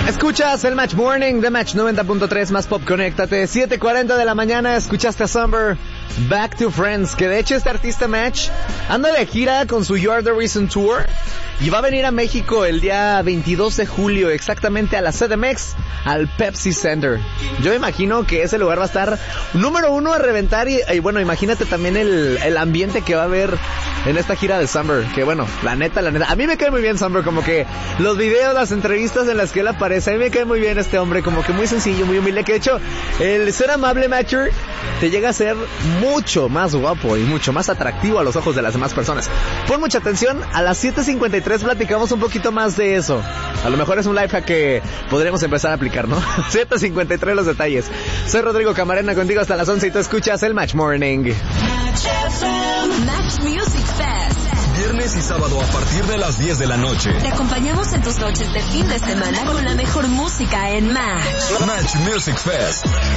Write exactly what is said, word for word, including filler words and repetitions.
Escuchas el Match Morning de Match noventa punto tres más Pop. Conéctate, siete cuarenta de la mañana. Escuchaste a Summer, Back to Friends, que de hecho este artista Match anda de gira con su You Are the Reason Tour y va a venir a México el día veintidós de julio, exactamente a la C D M X, al Pepsi Center. Yo me imagino que ese lugar va a estar número uno a reventar y, y bueno, imagínate también el, el ambiente que va a haber en esta gira de Summer, que bueno, la neta, la neta, a mí me cae muy bien Summer, como que los videos, las entrevistas en las que él aparece, a mí me cae muy bien este hombre, como que muy sencillo, muy humilde, que de hecho, el ser amable Matcher te llega a ser mucho más guapo y mucho más atractivo a los ojos de las demás personas. Pon mucha atención, a las siete cincuenta y tres platicamos un poquito más de eso. A lo mejor es un life hack que podremos empezar a aplicar, ¿no? siete cincuenta y tres los detalles. Soy Rodrigo Camarena, contigo hasta las once y tú escuchas el Match Morning. Match Music Fest. Viernes y sábado a partir de las diez de la noche. Te acompañamos en tus noches de fin de semana con la mejor música en Match. Match Music Fest.